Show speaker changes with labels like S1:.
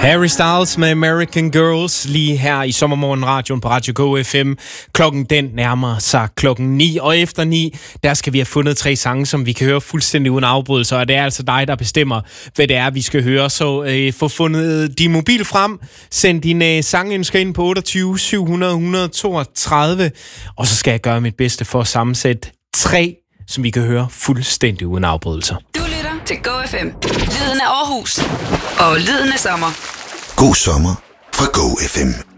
S1: Harry Styles med American Girls lige her i Sommermorgen-radioen på Radio Go FM. Klokken den nærmer sig klokken 9, og efter 9, der skal vi have fundet 3 sange, som vi kan høre fuldstændig uden afbrydelser, og det er altså dig, der bestemmer, hvad det er, vi skal høre. Så få fundet din mobil frem, send dine sangønsker ind på 28 700 132, og så skal jeg gøre mit bedste for at sammensætte 3, som vi kan høre fuldstændig uden afbrydelser.
S2: Du lytter til Go FM. Lyden af Aarhus og lyden af sommer.
S3: God sommer fra Go FM.